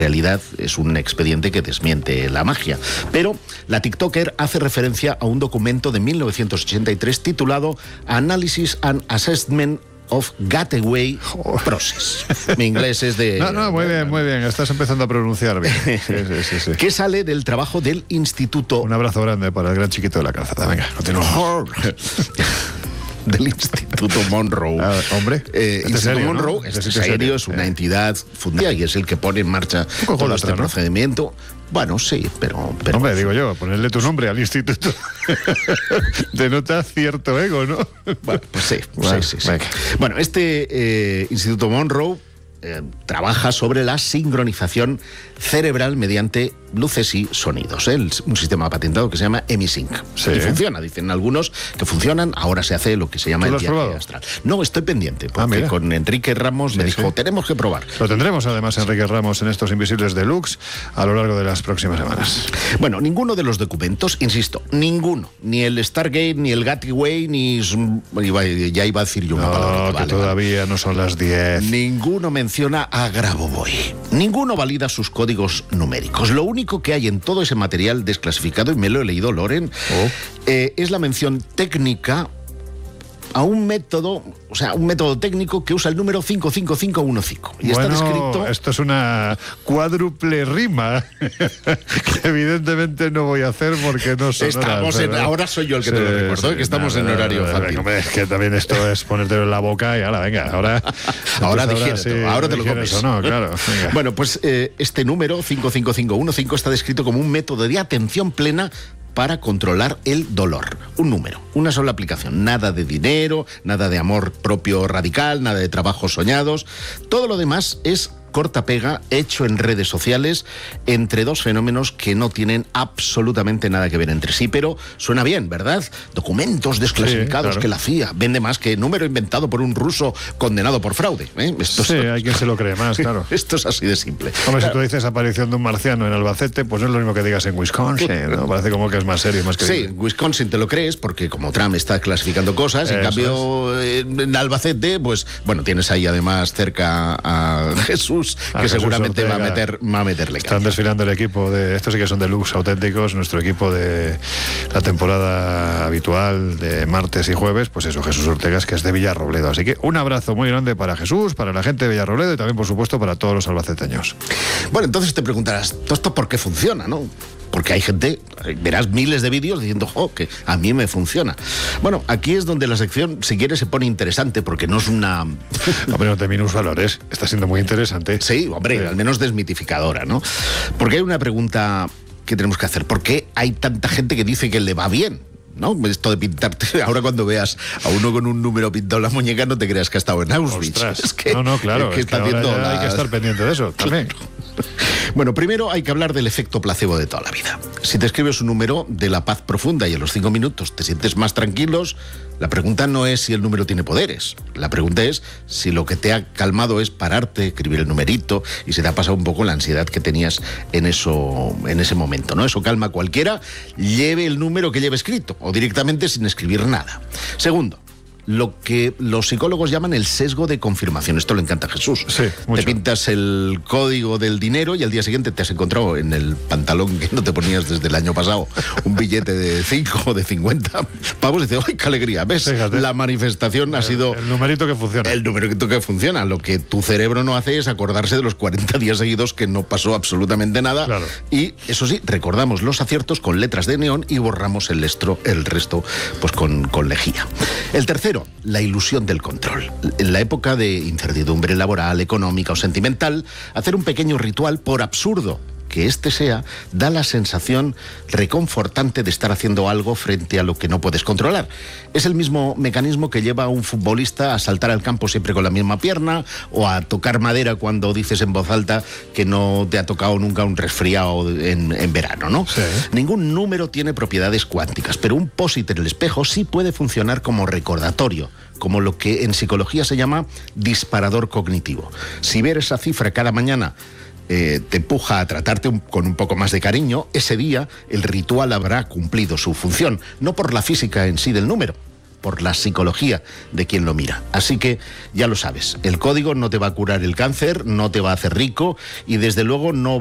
realidad es un expediente que desmiente la magia. Pero la TikToker hace referencia a un documento de 1983 titulado Analysis and Assessment of Gateway Process. Mi inglés es de... No, muy bien. Estás empezando a pronunciar bien. Sí. Que sale del trabajo del Instituto... Un abrazo grande para el gran chiquito de la calzada. Venga, continúa. Del Instituto Monroe. Hombre, Instituto Monroe, ¿no? Serio, es una entidad fundada y es el que pone en marcha todo este procedimiento. Bueno, sí, pero... Hombre, digo yo, ponerle tu nombre al instituto denota cierto ego, ¿no? Bueno, pues sí. Bueno, este Instituto Monroe trabaja sobre la sincronización cerebral mediante luces y sonidos. Un sistema patentado que se llama EmiSync. Sí. Y funciona, dicen algunos que funcionan. Ahora se hace lo que se llama el viaje astral. No, estoy pendiente, porque con Enrique Ramos me dijo, tenemos que probar. Lo tendremos además, Enrique Ramos, en estos Invisibles Deluxe a lo largo de las próximas semanas. Bueno, ninguno de los documentos, insisto, ninguno, ni el Stargate, ni el Gateway, ni... Ya iba a decir yo una palabra. Que todavía no son las 10. Ninguno menciona a Grabovoi. Ninguno valida sus códigos numéricos. Lo único que hay en todo ese material desclasificado, y me lo he leído, Loren, es la mención técnica a un método, un método técnico que usa el número 55515. Y está descrito... Esto es una cuádruple rima que evidentemente no voy a hacer porque no son ahora soy yo el que te lo recuerdo, que estamos en horario fácil. Es que también esto es ponértelo en la boca y ahora ahora te lo comes. Eso, no, claro. Bueno, pues este número 55515 está descrito como un método de atención plena para controlar el dolor. Un número, una sola aplicación. Nada de dinero, nada de amor propio radical, nada de trabajos soñados. Todo lo demás es corta-pega, hecho en redes sociales, entre dos fenómenos que no tienen absolutamente nada que ver entre sí, pero suena bien, ¿verdad? Documentos desclasificados que la CIA vende más que número inventado por un ruso condenado por fraude. Hay quien se lo cree más, claro. Esto es así de simple. Hombre, si tú dices aparición de un marciano en Albacete, pues no es lo mismo que digas en Wisconsin, ¿no? Parece como que es más serio, más que... Sí, en Wisconsin te lo crees, porque como Trump está clasificando cosas, en cambio en Albacete, pues bueno, tienes ahí además cerca a Jesús, que seguramente va a meterle. Están desfilando el equipo de... Estos sí que son deluxe auténticos, nuestro equipo de la temporada habitual de martes y jueves, pues eso, Jesús Ortegas, que es de Villarrobledo. Así que un abrazo muy grande para Jesús, para la gente de Villarrobledo y también, por supuesto, para todos los albaceteños. Bueno, entonces te preguntarás, ¿todo esto por qué funciona, no? Porque hay gente, verás miles de vídeos diciendo, que a mí me funciona. Bueno, aquí es donde la sección, si quieres, se pone interesante, porque no es una... Hombre, no te minusvalores, está siendo muy interesante. Sí, hombre, al menos desmitificadora, ¿no? Porque hay una pregunta que tenemos que hacer. ¿Por qué hay tanta gente que dice que le va bien? ¿No? Esto de pintarte, ahora cuando veas a uno con un número pintado en la muñeca, no te creas que ha estado en Auschwitz. Es que, claro, es que hay que estar pendiente de eso también. Bueno, primero hay que hablar del efecto placebo de toda la vida. Si te escribes un número de la paz profunda y a los 5 minutos te sientes más tranquilos, la pregunta no es si el número tiene poderes. La pregunta es si lo que te ha calmado es pararte, escribir el numerito y se te ha pasado un poco la ansiedad que tenías en ese momento, ¿no? Eso calma a cualquiera, lleve el número que lleve escrito o directamente sin escribir nada. Segundo, lo que los psicólogos llaman el sesgo de confirmación. Esto le encanta a Jesús. Sí, mucho. Te pintas el código del dinero y al día siguiente te has encontrado en el pantalón que no te ponías desde el año pasado un billete de 5 o de 50 pavos y dices, ¡ay, qué alegría! ¿Ves? Fíjate. La manifestación ha sido... El numerito que funciona. El numerito que funciona. Lo que tu cerebro no hace es acordarse de los 40 días seguidos que no pasó absolutamente nada. Claro. Y eso sí, recordamos los aciertos con letras de neón y borramos el resto pues con lejía. El tercero, la ilusión del control. En la época de incertidumbre laboral, económica o sentimental, hacer un pequeño ritual, por absurdo que este sea, da la sensación reconfortante de estar haciendo algo frente a lo que no puedes controlar. Es el mismo mecanismo que lleva a un futbolista a saltar al campo siempre con la misma pierna o a tocar madera cuando dices en voz alta que no te ha tocado nunca un resfriado en verano, ¿no? Sí. Ningún número tiene propiedades cuánticas, pero un POS-it en el espejo sí puede funcionar como recordatorio, como lo que en psicología se llama disparador cognitivo. Si ver esa cifra cada mañana te empuja a tratarte con un poco más de cariño, ese día el ritual habrá cumplido su función, no por la física en sí del número, por la psicología de quien lo mira. Así que ya lo sabes, el código no te va a curar el cáncer, no te va a hacer rico y desde luego no